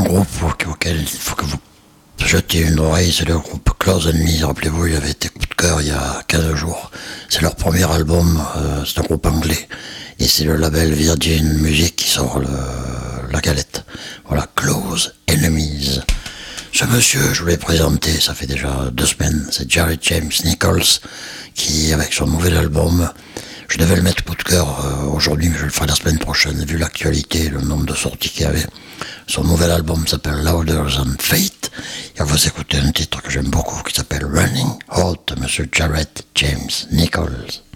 groupe auquel il faut que vous jetiez une oreille, c'est le groupe Close Enemy. Rappelez-vous, il avait été coup de cœur il y a 15 jours. C'est leur premier album, c'est un groupe anglais. Et c'est le label Virgin Music qui sort la galette. Voilà, Close Enemies. Ce monsieur, je vous l'ai présenté, ça fait déjà 2 semaines, c'est Jared James Nichols, qui, avec son nouvel album, je devais le mettre coup de cœur aujourd'hui, mais je le ferai la semaine prochaine, vu l'actualité, le nombre de sorties qu'il y avait. Son nouvel album s'appelle Louder Than Fate, et on va écouter un titre que j'aime beaucoup, qui s'appelle Running Out, monsieur Jared James Nichols.